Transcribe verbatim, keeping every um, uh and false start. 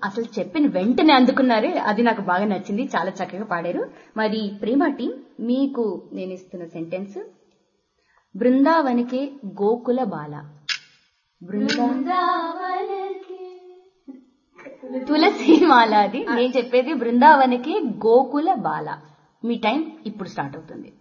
అసలు చెప్పిన వెంటనే అందుకున్నారే, అది నాకు బాగా నచ్చింది. చాలా చక్కగా పాడారు. మరి ప్రేమ టీం, మీకు నేను ఇస్తున్న సెంటెన్స్, బృందావనికి గోకుల బాల. బృందావనకి తులసి మాల, అది నేను చెప్పేది బృందావనికి గోకుల బాల. మీ టైం ఇప్పుడు స్టార్ట్ అవుతుంది.